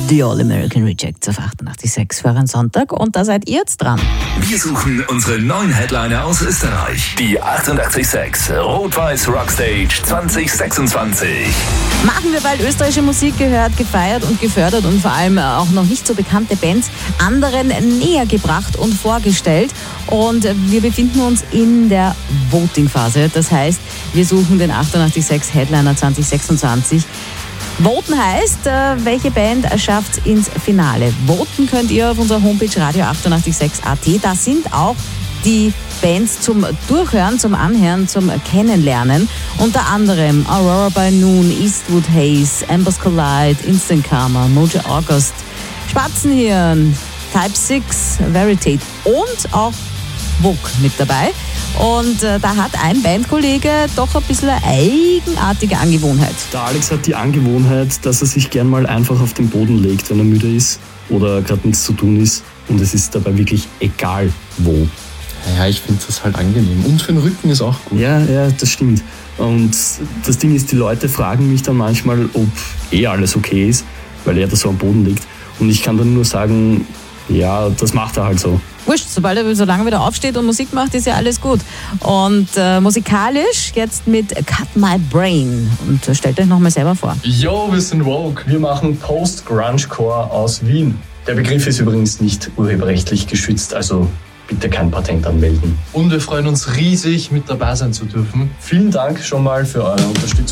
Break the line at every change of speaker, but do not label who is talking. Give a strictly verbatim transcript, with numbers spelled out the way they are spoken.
The All American Rejects auf achtundachtzig Komma sechs für einen Sonntag und da seid ihr jetzt dran.
Wir suchen unsere neuen Headliner aus Österreich. Die achtundachtzig Komma sechs Rot-Weiß Rockstage zwanzig sechsundzwanzig.
Machen wir, weil österreichische Musik gehört, gefeiert und gefördert und vor allem auch noch nicht so bekannte Bands anderen näher gebracht und vorgestellt. Und wir befinden uns in der Voting-Phase. Das heißt, wir suchen den achtundachtzig Komma sechs Headliner zwanzig sechsundzwanzig. Voten heißt, welche Band schafft es ins Finale. Voten könnt ihr auf unserer Homepage radio achtundachtzig Komma sechs Punkt at. Da sind auch die Bands zum Durchhören, zum Anhören, zum Kennenlernen. Unter anderem Aurora by Noon, Eastwood Haze, Embers Collide, Instant Karma, Mojo August, Spatzenhirn, Type six, Veritate und auch Vogue mit dabei. Und äh, da hat ein Bandkollege doch ein bisschen eine eigenartige Angewohnheit.
Der Alex hat die Angewohnheit, dass er sich gern mal einfach auf den Boden legt, wenn er müde ist oder gerade nichts zu tun ist. Und es ist dabei wirklich egal wo.
Ja, ich finde das halt angenehm. Und für den Rücken ist auch gut.
Ja, ja, das stimmt. Und das Ding ist, die Leute fragen mich dann manchmal, ob eh alles okay ist, weil er da so am Boden liegt. Und ich kann dann nur sagen, ja, das macht er halt so.
Wurscht, sobald er so lange wieder aufsteht und Musik macht, ist ja alles gut. Und äh, musikalisch jetzt mit Cut My Brain. Und äh, stellt euch nochmal selber vor.
Yo, wir sind Vogue. Wir machen Post-Grunge-Core aus Wien. Der Begriff ist übrigens nicht urheberrechtlich geschützt, also bitte kein Patent anmelden.
Und wir freuen uns riesig, mit dabei sein zu dürfen.
Vielen Dank schon mal für eure Unterstützung.